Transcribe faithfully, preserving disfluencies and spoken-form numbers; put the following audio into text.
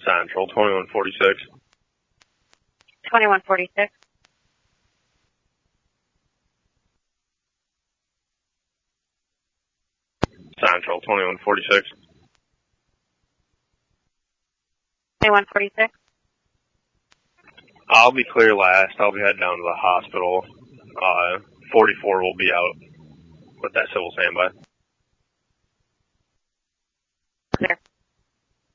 Central, twenty-one forty-six. twenty-one forty-six. Central, twenty-one forty-six. twenty-one forty-six. I'll be clear last. I'll be heading down to the hospital. Uh, forty-four will be out with that civil standby.